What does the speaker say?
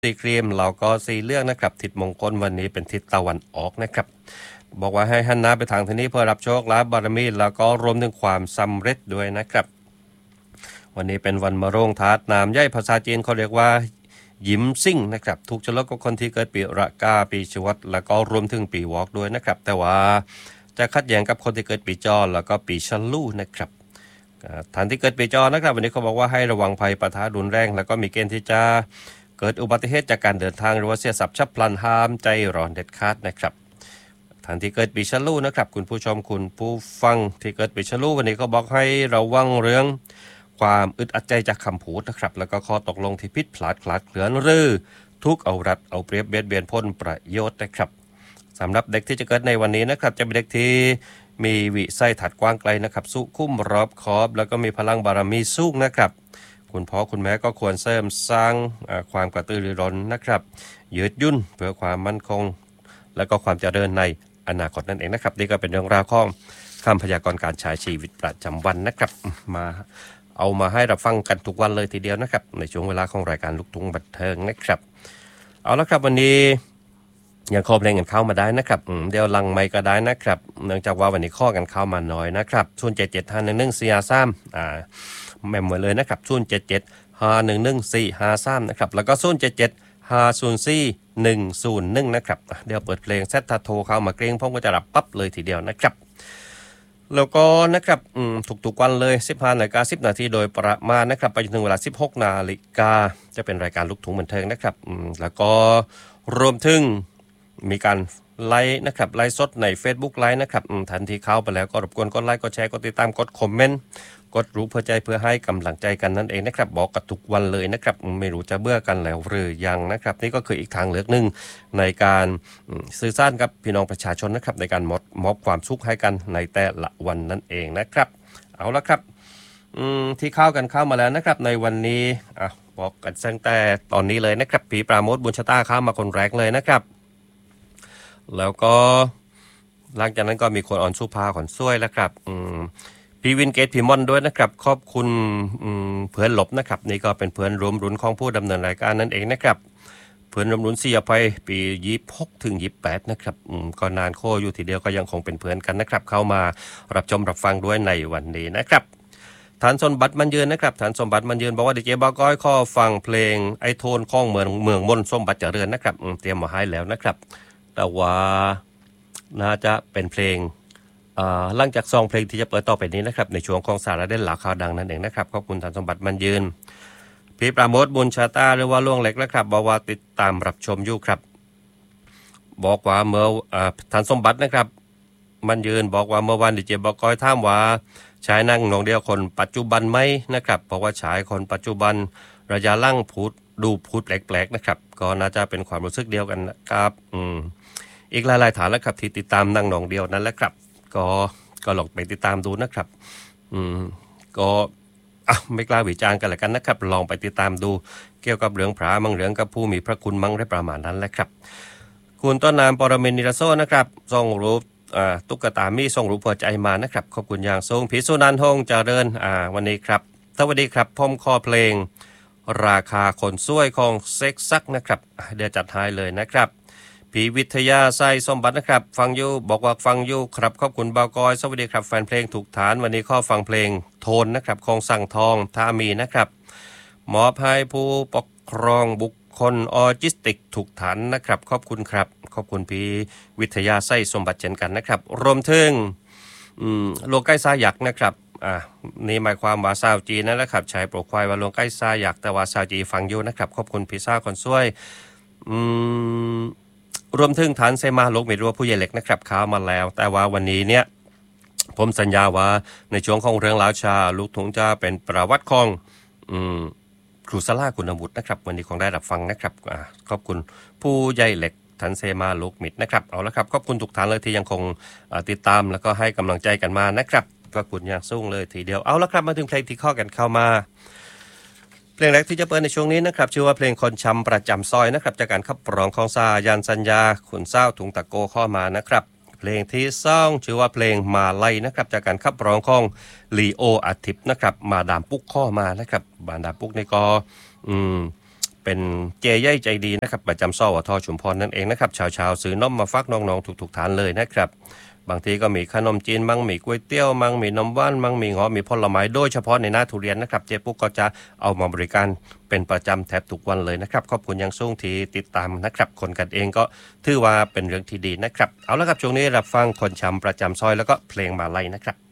สีครีมเราก็สีเลือกนะครับทิศมงคลวันนี้เป็นทิศตะวันออกนะครับบอกว่าให้หันหน้าไปทางที่นี้เพื่อรับโชคลาภบารมีแล้วก็รวมถึงความสำเร็จด้วยนะครับวันนี้เป็นวันมะโรงธาตุน้ำย่อยภาษาจีนเขาเรียกว่ายิ้มซิ่งนะครับถูกฉลกกับคนที่เกิดปีระกาปีชวดแล้วก็รวมถึงปีวอกด้วยนะครับแต่ว่าจะขัดแย้งกับคนที่เกิดปีจอแล้วก็ปีฉลูนะครับท่านที่เกิดปีจอนะครับวันนี้เขาบอกว่าให้ระวังภัยปะทะรุนแรงแล้วก็มีเกณฑ์ที่จะเกิดอุบัติเหตุจากการเดินทางหรือว่าเสียทรัพย์ฉับพลันห้ามใจร้อนเด็ดขาดนะครับท่านที่เกิดปีฉลูนะครับคุณผู้ชมคุณผู้ฟังที่เกิดปีฉลูวันนี้เขาบอกให้ระวังเรื่องความอึดอัดใจจากคำพูดนะครับแล้วก็ข้อตกลงที่ผิดพลาดคลาดเคลื่อนหรือทุกเอารัดเอาเปรียบเบียดเบียนพ้นประโยชน์นะครับสำหรับเด็กที่จะเกิดในวันนี้นะครับจะเป็นเด็กที่มีวิสัยทัศน์กว้างไกลนะครับสุขุมรอบคอบแล้วก็มีพลังบารมีสูงนะครับคุณพ่อคุณแม่ก็ควรเสริมสร้างความกระตือรือร้นนะครับยืดยุ่นเพื่อความมั่นคงและก็ความเจริญในอนาคตนั่นเองนะครับนี่ก็เป็นเรื่องราวของคำพยากรณ์การใช้ชีวิตประจำวันนะครับมาเอามาให้รับฟังกันทุกวันเลยทีเดียวนะครับในช่วงเวลาของรายการลูกทุ่งบันเทิงนะครับเอาละครับวันนี้ยังข้อเพลงกันเข้ามาได้นะครับเดี๋ยวลังไม่ก็ได้นะครับเนื่องจากว่าวันนี้ข้อกันเข้ามาน้อยนะครับ0775114453แม่มหมดเลยนะครับ0775114453นะครับแล้วก็0775041101นะครับเดี๋ยวเปิดเพลงเซตถ้าโทรเข้ามาเกรงผมก็จะรับปั๊บเลยทีเดียวนะครับแล้วก็นะครับทุกๆวันเลย 15:10 นาทีโดยประมาณนะครับไปจนถึงเวลา 16 นาฬิกาจะเป็นรายการลูกทุ่งบันเทิงนะครับแล้วก็รวมถึงมีการไลฟ์นะครับไลฟ์สดใน Facebook ไลฟ์นะครับทันทีเข้าไปแล้วก็รบกวนกดไลค์กดแชร์กดติดตามกดคอมเมนต์กดรู้เพื่อใจเพื่อให้กำลังใจกันนั่นเองนะครับบอกกันทุกวันเลยนะครับไม่รู้จะเบื่อกันแล้วหรือยังนะครับนี่ก็คืออีกทางเลือกหนึ่งในการสื่อสารกับพี่น้องประชาชนนะครับในการมอบความสุขให้กันในแต่ละวันนั่นเองนะครับเอาละครับที่เข้ากันเข้ามาแล้วนะครับในวันนี้บอกกันตั้งแต่ตอนนี้เลยนะครับพี่ปราโมทย์บุญชะตาเข้ามาคนแรกเลยนะครับแล้วก็หลังจากนั้นก็มีคนอ่อนสุภาขอนซ้วยแล้วครับพี่วินเกตพี่มอนด้วยนะครับขอบคุณเพื่อนหลบนะครับนี่ก็เป็นเพื่อนรวมรุ่นของผู้ดำเนินรายการนั่นเองนะครับเพื่อนรวมรุ่น4 อภัยปี26ถึง28นะครับก็นานโคอยู่ทีเดียวก็ยังคงเป็นเพื่อนกันนะครับเข้ามารับชมรับฟังด้วยในวันนี้นะครับฐานสมบัติมันยืนนะครับฐานสมบัติมันยืนบอกว่าดีเจบาก้อยข้อฟังเพลงไอโทนข้องเมืองมนสมบัติเจริญนะครับเตรียมมาให้แล้วนะครับแต่ว่าน่าจะเป็นเพลงหลังจากซองเพลงที่จะเปิดต่อไปนี้นะครับในช่วงของสาระเด่นหลักข่าวดังนั่นเองนะครับขอบคุณท่านสมบัติมันยืนพี่ปราโมทบุญชาตาหรือว่าล่วงเล็กนะครับบอกว่าติดตามรับชมอยู่ครับบอกว่าเมื่อท่านสมบัตินะครับมันยืนบอกว่าเมื่อวันดีเจบอกก้อยถามว่าชายนั่งนองเดียวคนปัจจุบันไหมนะครับเพราะว่าชายคนปัจจุบันระยะล่างพูดแปลกๆนะครับก็น่าจะเป็นความรู้สึกเดียวกันนะครับอีกหลายๆฐานแล้วครับที่ติดตามนั่งนองเดียวนั้นแหละครับก็ลองไปติดตามดูนะครับก็ไม่กล้าวิจารณ์กันละกันนะครับลองไปติดตามดูเกี่ยวกับเรื่องพระมั่งเรื่องกับผู้มีพระคุณมั่งได้ประมาณนั้นแหละครับคุณต้นน้ำปรเมนิรโซนะครับส่งรูปตุ๊กตามีส่งรูปหัวใจมานะครับขอบคุณอย่างสูงพิสุนันท์ฮงเจริญวันนี้ครับสวัสดีครับผมขอเพลงราคาคนซ้วยของเซ็กซักนะครับเดี๋ยวจัดให้เลยนะครับพี่วิทยาไซสมบัตินะครับฟังอยู่บอกว่าฟังอยู่ครับขอบคุณบาวกอยสวัสดีครับแฟนเพลงถูกฐานวันนี้ข้อฟังเพลงโทนนะครับของสั่งทองถ้ามีนะครับมอบให้ผู้ปกครองบุคคลออทิสติกถูกฐานนะครับขอบคุณครับขอบคุณพี่วิทยาไซสมบัติเช่นกันนะครับรวมถึงโลกใกล้ซายักนะครับนี่หมายความว่าชาวจีนนั่นแหละครับใช้โปรไฟล์ว่าโลกใกล้ซายักแต่ว่าชาวจีนฟังอยู่นะครับขอบคุณพี่ซ่าคนช่วยรวมถึงฐานเซมาโลกไม่รู้ว่าผู้ใหญ่เล็กนะครับข่าวมาแล้วแต่ว่าวันนี้เนี่ยผมสัญญาว่าในช่วงของเรื่องราวชาลูกทุ่งจะเป็นประวัติของครูสลาคุณวุฒินะครับวันนี้คงได้รับฟังนะครับขอบคุณผู้ใหญ่เล็กฐานเซมาโลกมิดนะครับเอาละครับขอบคุณทุกท่านเลยที่ยังคงติดตามแล้วก็ให้กำลังใจกันมานะครับขอบคุณอย่างสูงเลยทีเดียวเอาละครับมาถึงเพลงที่ข้อกันเข้ามาเพลงแรกที่จะเปิดในช่วงนี้นะครับชื่อว่าเพลงคนช้ำประจำซอยนะครับจากการขับร้องของซายันสัญญาขุนเศร้าถุงตะโกข้อมานะครับเพลงที่2ชื่อว่าเพลงมาไลนะครับจากการขับร้องของลีโออาทิตย์นะครับมาดามปุ๊กข้อมานะครับบานดามปุ๊กนี่ก็เเป็นเจย่ใจดีนะครับประจำสวทชุมพรนั่นเองนะครับชาวซื้อนมมาฝากน้องๆทุกๆฐานเลยนะครับบางทีก็มีขนมจีนมั่งมีก๋วยเตี๋ยวมั่งมีนมหวานมั่งมีง้อมีผลไม้โดยเฉพาะในหน้าทุเรียนนะครับเจ๊ปุ๊กก็จะเอามาบริการเป็นประจำแทบทุกวันเลยนะครับขอบคุณยังสูงที่ติดตามนะครับคนกันเองก็ถือว่าเป็นเรื่องที่ดีนะครับเอาละครับช่วงนี้รับฟังคนช้ำประจำซอยแล้วก็เพลงมาไล่นะครับ